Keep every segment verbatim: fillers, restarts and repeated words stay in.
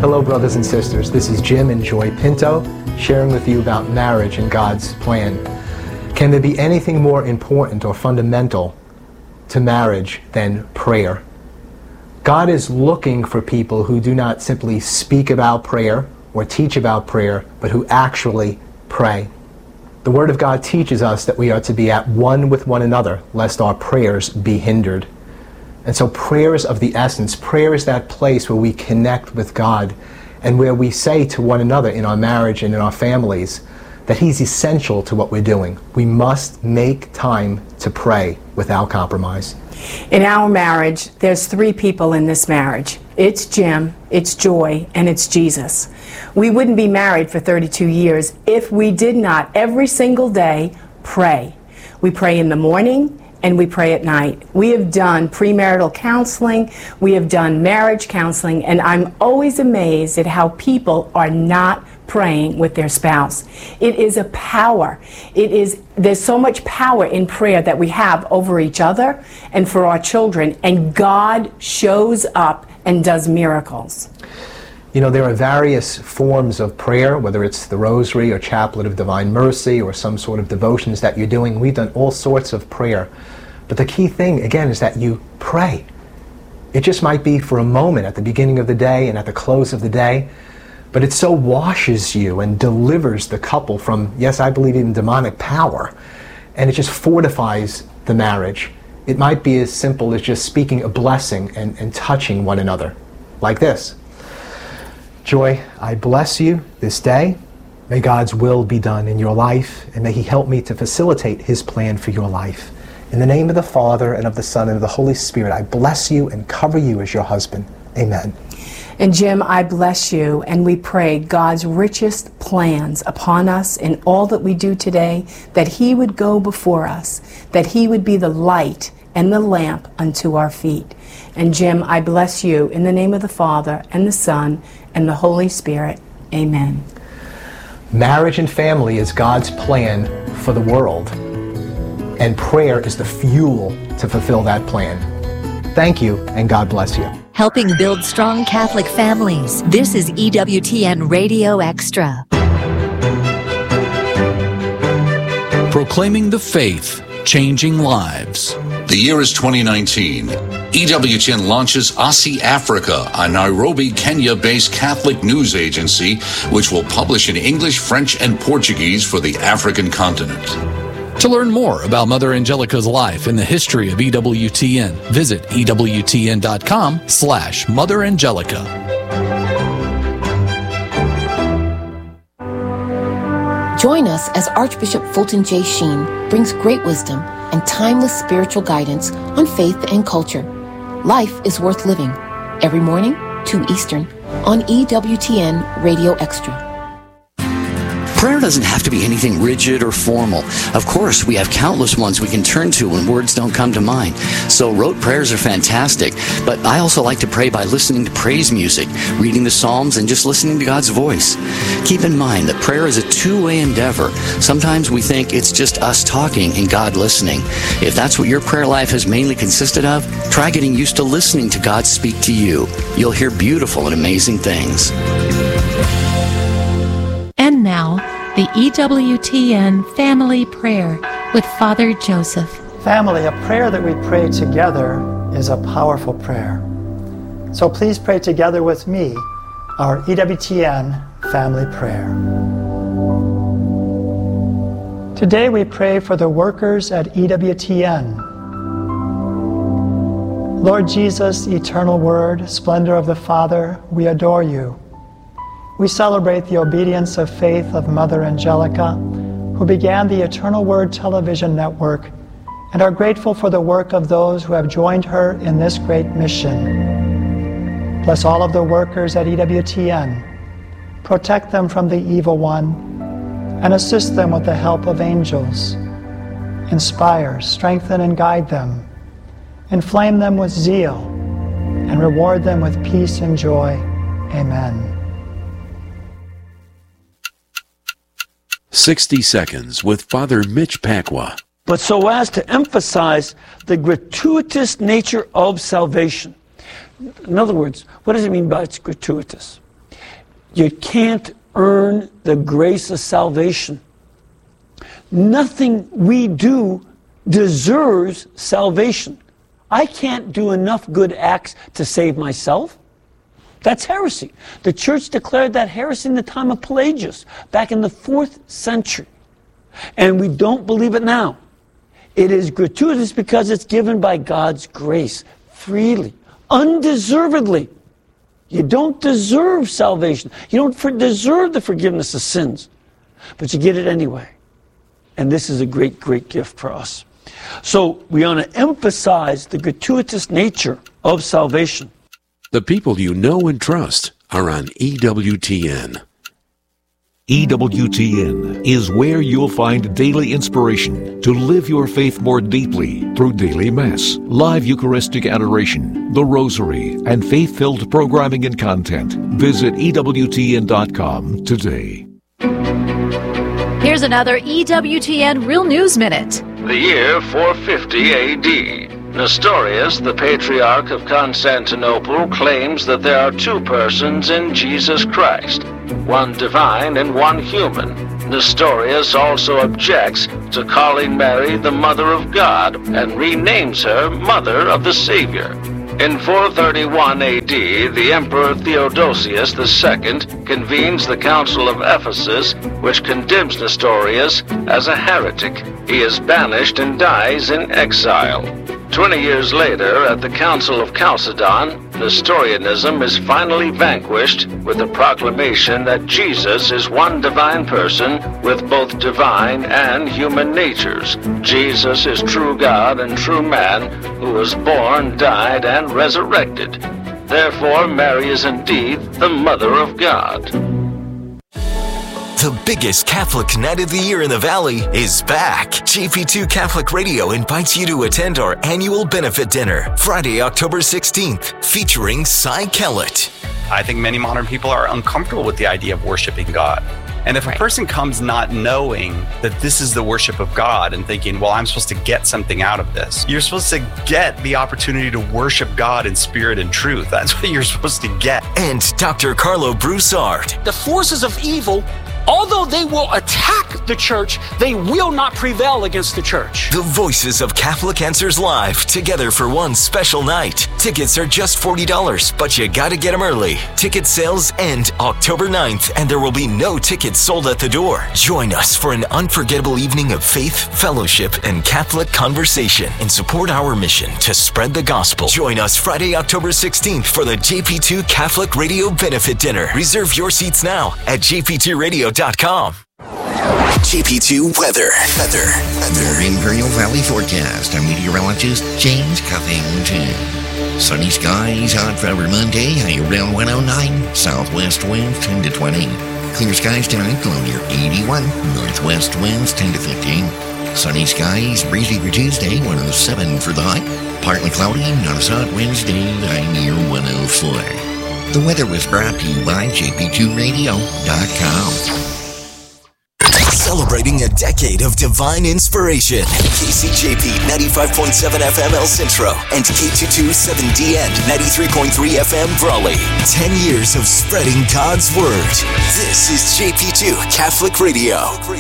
Hello, brothers and sisters. This is Jim and Joy Pinto sharing with you about marriage and God's plan. Can there be anything more important or fundamental to marriage than prayer? God is looking for people who do not simply speak about prayer or teach about prayer, but who actually pray. The Word of God teaches us that we are to be at one with one another, lest our prayers be hindered. And so prayer is of the essence. Prayer is that place where we connect with God and where we say to one another in our marriage and in our families that He's essential to what we're doing. We must make time to pray without compromise. In our marriage, there's three people in this marriage. It's Jim, it's Joy, and it's Jesus. We wouldn't be married for thirty-two years if we did not every single day pray. We pray in the morning and we pray at night. We have done premarital counseling, we have done marriage counseling, and I'm always amazed at how people are not praying with their spouse. It is a power. It is, there's so much power in prayer that we have over each other and for our children, and God shows up and does miracles. You know, there are various forms of prayer, whether it's the Rosary or Chaplet of Divine Mercy or some sort of devotions that you're doing. We've done all sorts of prayer. But the key thing, again, is that you pray. It just might be for a moment at the beginning of the day and at the close of the day, but it so washes you and delivers the couple from, yes, I believe even demonic power, and it just fortifies the marriage. It might be as simple as just speaking a blessing and, and touching one another, like this. Joy, I bless you this day. May God's will be done in your life, and may He help me to facilitate His plan for your life. In the name of the Father, and of the Son, and of the Holy Spirit, I bless you and cover you as your husband. Amen. And Jim, I bless you, and we pray God's richest plans upon us in all that we do today, that He would go before us, that He would be the light and the lamp unto our feet. And Jim, I bless you in the name of the Father, and the Son, and the Holy Spirit. Amen. Marriage and family is God's plan for the world, and prayer is the fuel to fulfill that plan. Thank you, and God bless you. Helping build strong Catholic families. This is E W T N Radio Extra. Proclaiming the faith, changing lives. The year is twenty nineteen. E W T N launches Aussie Africa, a Nairobi, Kenya-based Catholic news agency, which will publish in English, French, and Portuguese for the African continent. To learn more about Mother Angelica's life and the history of E W T N, visit ewtn.com slash Mother Angelica. Join us as Archbishop Fulton J. Sheen brings great wisdom and timeless spiritual guidance on faith and culture. Life is worth living. Every morning, two Eastern, on E W T N Radio Extra. Prayer doesn't have to be anything rigid or formal. Of course, we have countless ones we can turn to when words don't come to mind. So rote prayers are fantastic, but I also like to pray by listening to praise music, reading the Psalms, and just listening to God's voice. Keep in mind that prayer is a two-way endeavor. Sometimes we think it's just us talking and God listening. If that's what your prayer life has mainly consisted of, try getting used to listening to God speak to you. You'll hear beautiful and amazing things. And now, the E W T N Family Prayer with Father Joseph. Family, a prayer that we pray together is a powerful prayer. So please pray together with me our E W T N Family Prayer. Today we pray for the workers at E W T N. Lord Jesus, eternal Word, splendor of the Father, we adore you. We celebrate the obedience of faith of Mother Angelica, who began the Eternal Word television network, and are grateful for the work of those who have joined her in this great mission. Bless all of the workers at E W T N. Protect them from the evil one, and assist them with the help of angels. Inspire, strengthen, and guide them. Inflame them with zeal, and reward them with peace and joy. Amen. sixty seconds with Father Mitch Pacwa. But so as to emphasize the gratuitous nature of salvation. In other words, what does it mean by it's gratuitous? You can't earn the grace of salvation. Nothing we do deserves salvation. I can't do enough good acts to save myself. That's heresy. The church declared that heresy in the time of Pelagius, back in the fourth century. And we don't believe it now. It is gratuitous because it's given by God's grace, freely, undeservedly. You don't deserve salvation. You don't for- deserve the forgiveness of sins. But you get it anyway. And this is a great, great gift for us. So we want to emphasize the gratuitous nature of salvation. The people you know and trust are on E W T N. E W T N is where you'll find daily inspiration to live your faith more deeply through daily Mass, live Eucharistic adoration, the Rosary, and faith-filled programming and content. Visit E W T N dot com today. Here's another E W T N Real News Minute. The year four fifty A D. Nestorius, the Patriarch of Constantinople, claims that there are two persons in Jesus Christ, one divine and one human. Nestorius also objects to calling Mary the Mother of God and renames her Mother of the Savior. In four thirty-one A D, the Emperor Theodosius the Second convenes the Council of Ephesus, which condemns Nestorius as a heretic. He is banished and dies in exile. Twenty years later, at the Council of Chalcedon, Nestorianism is finally vanquished with the proclamation that Jesus is one divine person with both divine and human natures. Jesus is true God and true man who was born, died, and resurrected. Therefore, Mary is indeed the Mother of God. The biggest Catholic night of the year in the Valley is back. J P two Catholic Radio invites you to attend our annual benefit dinner, Friday, October sixteenth, featuring Cy Kellett. I think many modern people are uncomfortable with the idea of worshiping God. And if right. a person comes not knowing that this is the worship of God and thinking, well, I'm supposed to get something out of this, you're supposed to get the opportunity to worship God in spirit and truth. That's what you're supposed to get. And Doctor Carlo Broussard. The forces of evil, although they will attack the church, they will not prevail against the church. The voices of Catholic Answers Live, together for one special night. Tickets are just forty dollars, but you gotta get them early. Ticket sales end October ninth, and there will be no tickets sold at the door. Join us for an unforgettable evening of faith, fellowship, and Catholic conversation, and support our mission to spread the gospel. Join us Friday, October sixteenth for the J P two Catholic Radio Benefit Dinner. Reserve your seats now at j p two radio dot com. J P two Weather. Weather. Weather. Imperial Valley Forecast. I'm meteorologist James Cuffington. Sunny skies on Friday, Monday, high around one oh nine. Southwest winds ten to twenty. Clear skies tonight, low near eighty-one. Northwest winds ten to fifteen. Sunny skies, breezy for Tuesday, one oh seven for the high. Partly cloudy, not as hot Wednesday, high near one oh four. The weather was brought to you by j p two radio dot com. Celebrating a decade of divine inspiration. K C J P ninety-five point seven F M El Centro and K two twenty-seven D N ninety-three point three F M Brawley. Ten years of spreading God's Word. This is J P two Catholic Radio.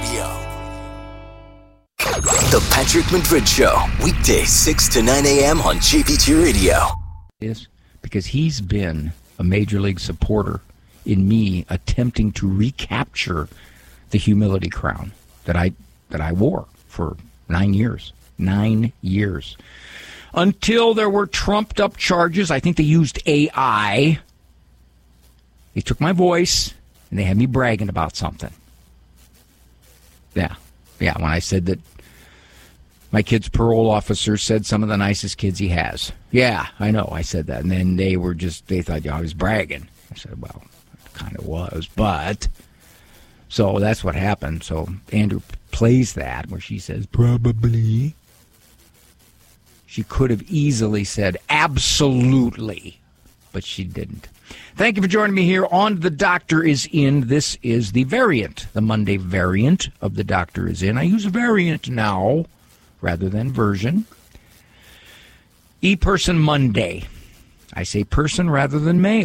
The Patrick Madrid Show. Weekdays six to nine a.m. on J P two Radio. Is because he's been a major league supporter in me attempting to recapture the humility crown that I that I wore for nine years. Nine years. Until there were trumped up charges. I think they used A I. They took my voice and they had me bragging about something. Yeah. Yeah, when I said that my kid's parole officer said some of the nicest kids he has. Yeah, I know, I said that. And then they were just, they thought yeah, I was bragging. I said, well, it kind of was, but... So that's what happened. So Andrew plays that where she says, probably. She could have easily said, absolutely, but she didn't. Thank you for joining me here on The Doctor Is In. This is the variant, the Monday variant of The Doctor Is In. I use variant now rather than version. E-Person Monday. I say person rather than male.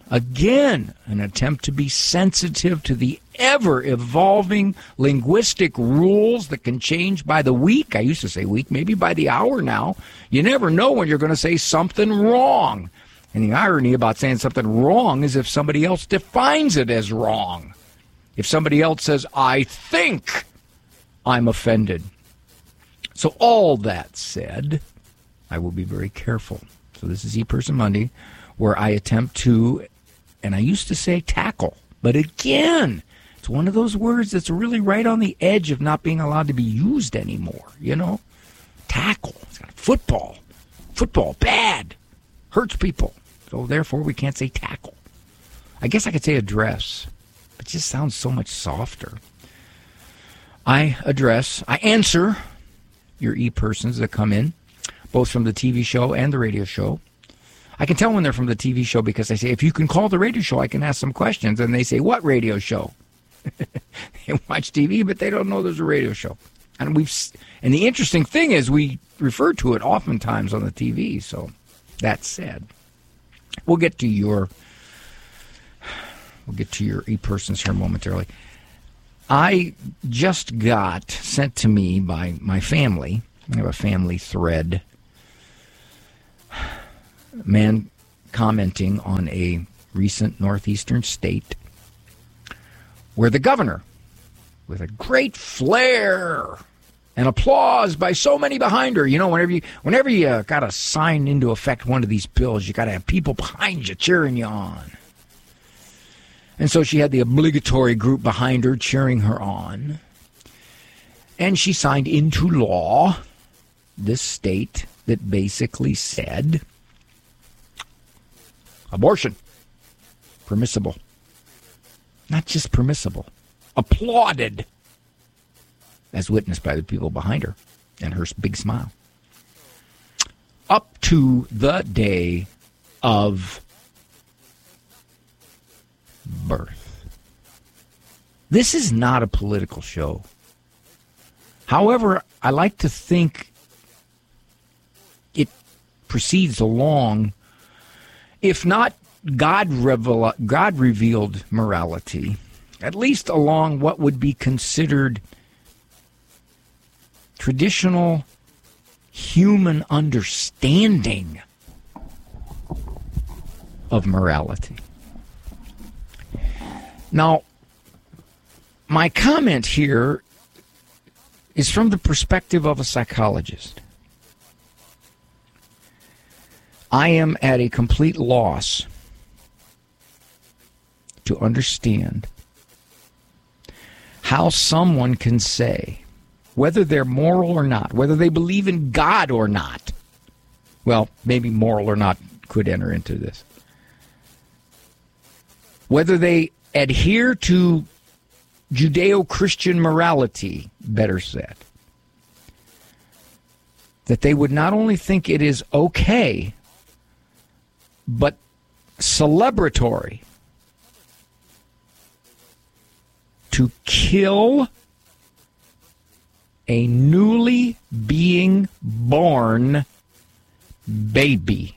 Again, an attempt to be sensitive to the ever-evolving linguistic rules that can change by the week. I used to say week, maybe by the hour now. You never know when you're going to say something wrong. And the irony about saying something wrong is if somebody else defines it as wrong. If somebody else says, I think, I'm offended. So all that said, I will be very careful. So this is E-Person Monday, where I attempt to, and I used to say tackle, but again, it's one of those words that's really right on the edge of not being allowed to be used anymore, you know? Tackle. Football. Football, bad. Hurts people. So therefore, we can't say tackle. I guess I could say address, but it just sounds so much softer. I address, I answer your e-persons that come in, both from the T V show and the radio show. I can tell when they're from the T V show because I say, if you can call the radio show, I can ask some questions. And they say, what radio show? They watch T V, but they don't know there's a radio show. And we've, and the interesting thing is we refer to it oftentimes on the T V. So that said, we'll get to your, we'll get to your e-persons here momentarily. I just got sent to me by my family. I have a family thread. Man commenting on a recent northeastern state where the governor, with a great flair and applause by so many behind her, you know, whenever you whenever you uh, got to sign into effect one of these bills, you got to have people behind you cheering you on. And so she had the obligatory group behind her cheering her on. And she signed into law this state that basically said abortion, permissible. Not just permissible, applauded, as witnessed by the people behind her and her big smile. Up to the day of birth. This is not a political show. However, I like to think it proceeds along, if not God revel- God revealed morality, at least along what would be considered traditional human understanding of morality. Now, my comment here is from the perspective of a psychologist. I am at a complete loss to understand how someone can say, whether they're moral or not, whether they believe in God or not, well, maybe moral or not could enter into this, whether they adhere to Judeo-Christian morality, better said, that they would not only think it is okay, but celebratory to kill a newly being born baby.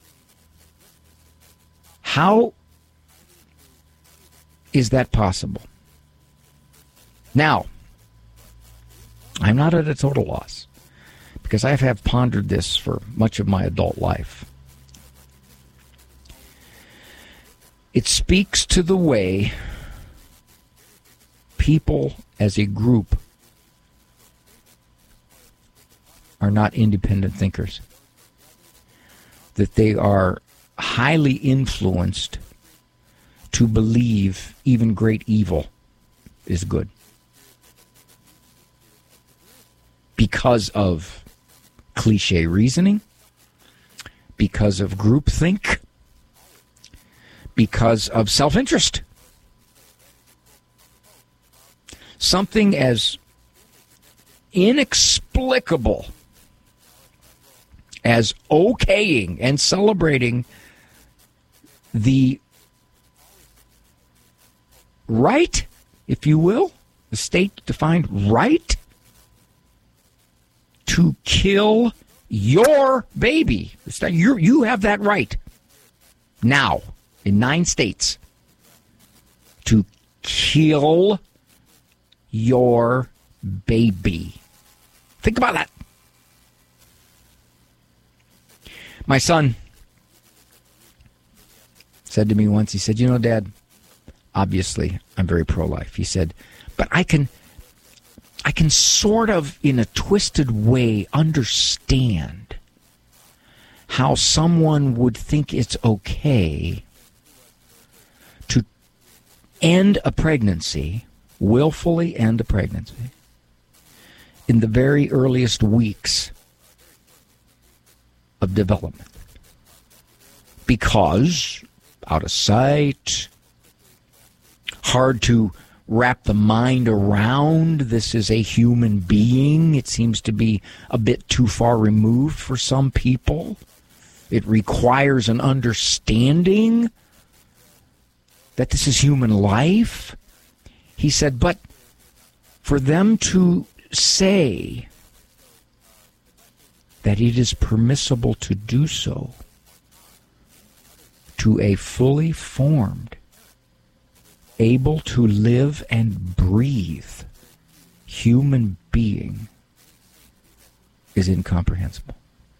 How is that possible? Now, I'm not at a total loss because I have pondered this for much of my adult life. It speaks to the way people as a group are not independent thinkers, that they are highly influenced to believe even great evil is good because of cliche reasoning, because of groupthink, because of self-interest. Something as inexplicable as okaying and celebrating the right, if you will, the state-defined right to kill your baby. You you have that right now. in nine states to kill your baby. Think about that. My son said to me once, he said, you know, Dad, obviously I'm very pro-life. He said, but I can, I can sort of, in a twisted way, understand how someone would think it's okay to end a pregnancy, willfully end a pregnancy, in the very earliest weeks of development. Because out of sight, hard to wrap the mind around, this is a human being. It seems to be a bit too far removed for some people. It requires an understanding that this is human life. He said, but for them to say that it is permissible to do so to a fully formed, able to live and breathe human being is incomprehensible.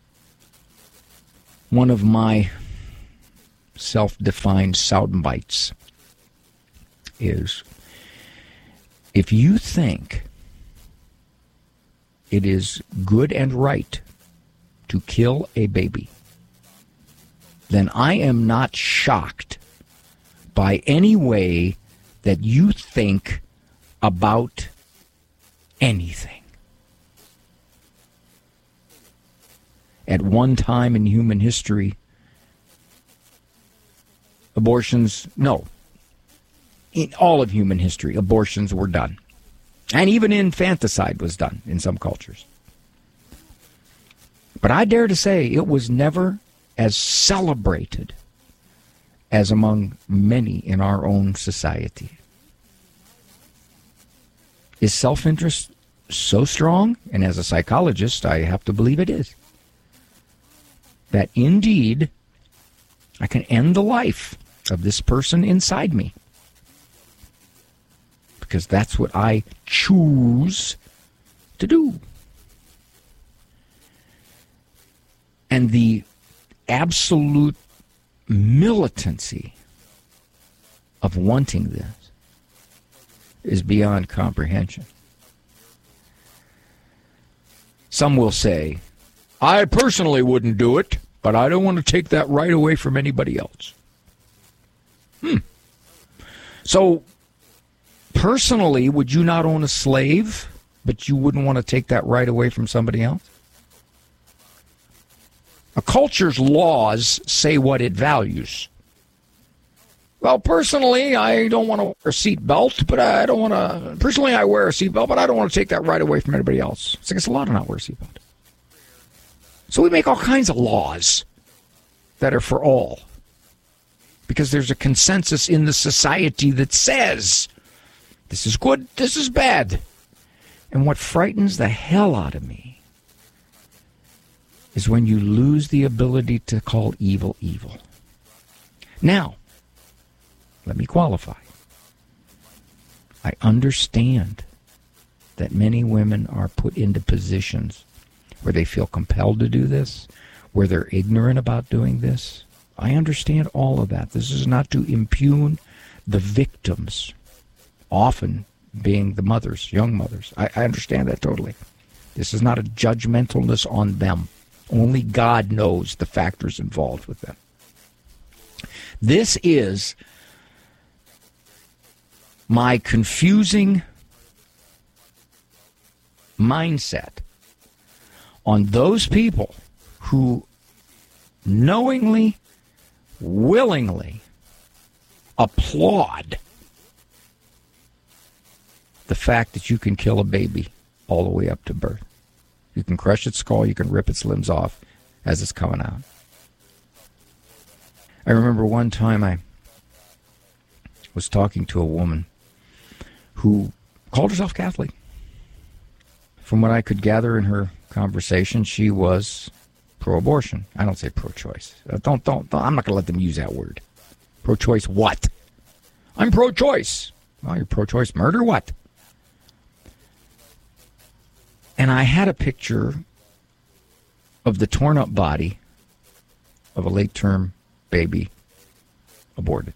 One of my self-defined sound bites is, if you think it is good and right to kill a baby, then I am not shocked by any way that you think about anything. At one time in human history, abortions, no, in all of human history, abortions were done. And even infanticide was done in some cultures. But I dare to say it was never as celebrated as among many in our own society. Is self-interest so strong? And as a psychologist, I have to believe it is. That indeed, I can end the life of this person inside me. Because that's what I choose to do. And the absolute militancy of wanting this is beyond comprehension. Some will say, I personally wouldn't do it, but I don't want to take that right away from anybody else. Hmm. So, personally, would you not own a slave, but you wouldn't want to take that right away from somebody else? A culture's laws say what it values. Well, personally, I don't want to wear a seatbelt, but I don't want to... Personally, I wear a seatbelt, but I don't want to take that right away from anybody else. It's against the law to not wear a seatbelt. So we make all kinds of laws that are for all. Because there's a consensus in the society that says, this is good, this is bad. And what frightens the hell out of me is when you lose the ability to call evil evil. Now, let me qualify. I understand that many women are put into positions where they feel compelled to do this, where they're ignorant about doing this. I understand all of that. This is not to impugn the victims, often being the mothers, young mothers. I, I understand that totally. This is not a judgmentalness on them. Only God knows the factors involved with them. This is my confusing mindset on those people who knowingly, willingly applaud the fact that you can kill a baby all the way up to birth. You can crush its skull, you can rip its limbs off as it's coming out. I remember one time I was talking to a woman who called herself Catholic. From what I could gather in her conversation, she was pro-abortion. I don't say pro-choice. Don't, don't, don't I'm not going to let them use that word. Pro-choice what? I'm pro-choice. Well, you're pro-choice murder? What? And I had a picture of the torn-up body of a late-term baby aborted.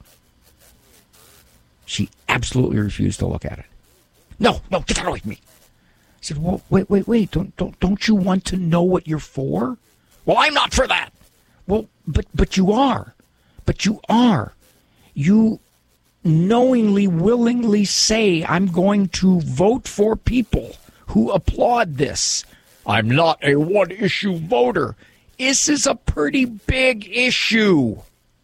She absolutely refused to look at it. No, no, get that away from me. I said, well, wait, wait, wait. Don't, don't, don't you want to know what you're for? Well, I'm not for that. Well, but, but you are. But you are. You knowingly, willingly say, I'm going to vote for people who applaud this. I'm not a one-issue voter. This is a pretty big issue.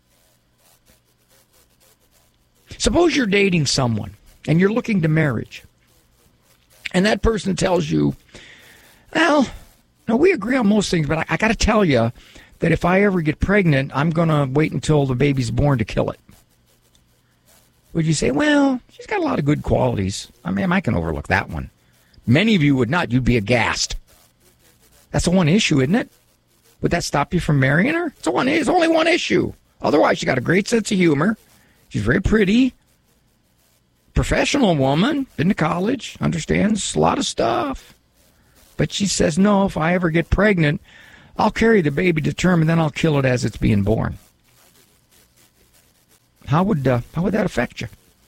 Suppose you're dating someone and you're looking to marriage, and that person tells you, well, no, we agree on most things, but I, I got to tell you that if I ever get pregnant, I'm going to wait until the baby's born to kill it. Would you say, well, she's got a lot of good qualities. I mean, I can overlook that one. Many of you would not. You'd be aghast. That's the one issue, isn't it? Would that stop you from marrying her? It's, a one, it's only one issue. Otherwise, she got a great sense of humor. She's very pretty. Professional woman. Been to college. Understands a lot of stuff. But she says, no, if I ever get pregnant, I'll carry the baby to term and then I'll kill it as it's being born. How would uh, how would that affect you?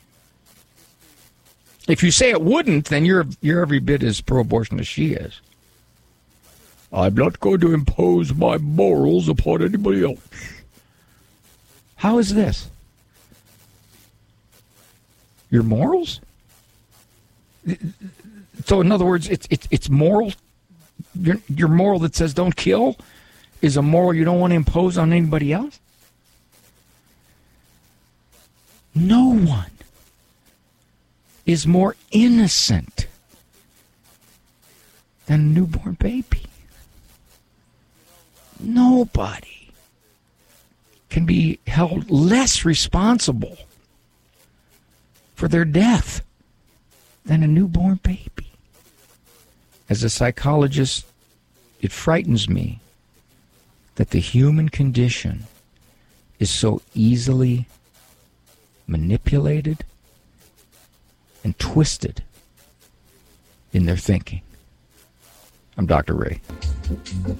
If you say it wouldn't, then you're you're every bit as pro-abortion as she is. I'm not going to impose my morals upon anybody else. How is this? Your morals? So, in other words, it's it's it's moral. Your your moral that says don't kill is a moral you don't want to impose on anybody else. No one is more innocent than a newborn baby. Nobody can be held less responsible for their death than a newborn baby. As a psychologist, it frightens me that the human condition is so easily manipulated and twisted in their thinking. I'm Doctor Ray.